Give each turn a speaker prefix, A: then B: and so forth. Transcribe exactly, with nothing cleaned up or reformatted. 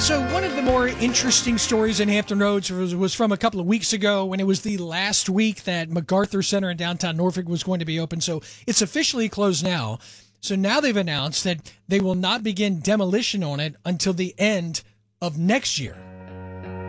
A: So one of the more interesting stories in Hampton Roads was, was from a couple of weeks ago when it was the last week that MacArthur Center in downtown Norfolk was going to be open. So it's officially closed now. So now they've announced that they will not begin demolition on it until the end of next year.